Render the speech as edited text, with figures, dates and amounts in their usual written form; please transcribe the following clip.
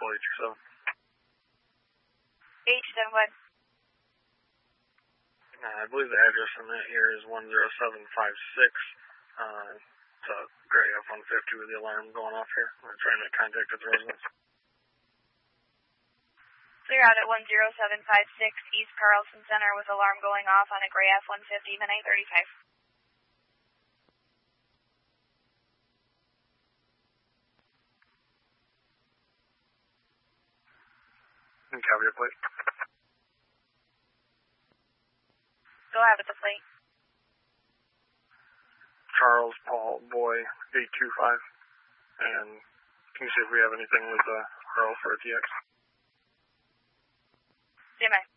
H7. H7 what? I believe the address on that here is 10756. It's a gray F-150 with the alarm going off here. I'm trying to make contact with the residents. Clear out at 10756 East Carlson Center with alarm going off on a gray F-150, the 935. And copy your plate. Go ahead with the plate. Charles Paul Boy 825. And can you see if we have anything with Earl for a TX? CMI.